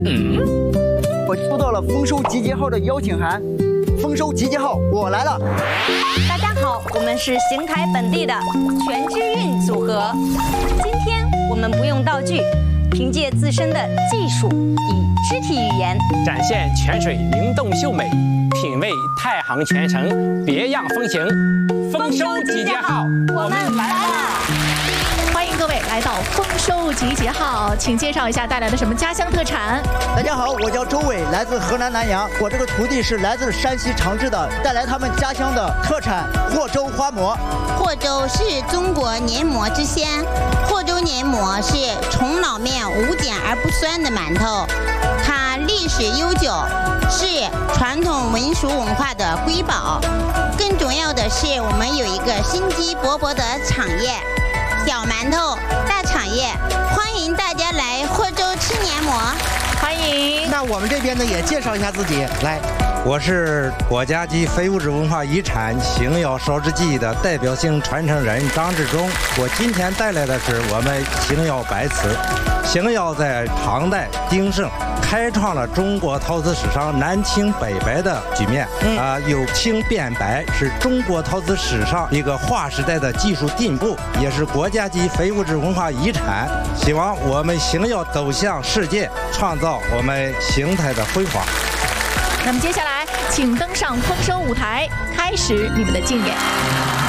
我收到了丰收集结号的邀请函，丰收集结号，我来了。 大家好，我们是邢台本地的全之韵组合。今天我们不用道具，凭借自身的技术与肢体语言， 展现泉水灵动秀美，品味太行泉城别样风情。丰收集结号，我们来了！ 欢迎各位来到丰收集结号，请介绍一下带来的什么家乡特产？ 大家好，我叫周伟，来自河南南阳。我这个徒弟是来自山西长治的，带来他们家乡的特产霍州花馍。 霍州是中国黏馍之乡，霍州黏馍是从老面无碱而不酸的馒头，它历史悠久，是传统民俗文化的瑰宝。更重要的是，我们有一个生机勃勃的产业。小馒头大产业，欢迎大家来霍州吃黏馍， 欢迎。 那我们这边呢也介绍一下自己，来， 我是国家级非物质文化遗产邢窑烧制技艺的代表性传承人张志忠。我今天带来的是我们邢窑白瓷。邢窑在唐代丁盛开创了中国陶瓷史上南青北白的局面，由青变白是中国陶瓷史上一个划时代的技术进步，也是国家级非物质文化遗产。希望我们邢窑走向世界，创造我们邢台的辉煌。 那么接下来，请登上丰收舞台，开始你们的竞演。